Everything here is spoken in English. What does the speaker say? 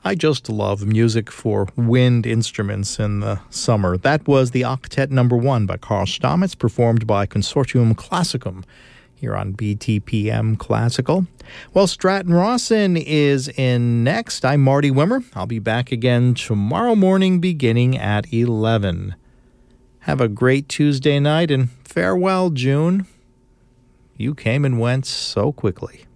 I just love music for wind instruments in the summer. That was the Octet No. 1 by Carl Stamitz, performed by Consortium Classicum here on BTPM Classical. Well, Stratton Rawson is in next. I'm Marty Wimmer. I'll be back again tomorrow morning beginning at 11. Have a great Tuesday night and farewell, June. You came and went so quickly.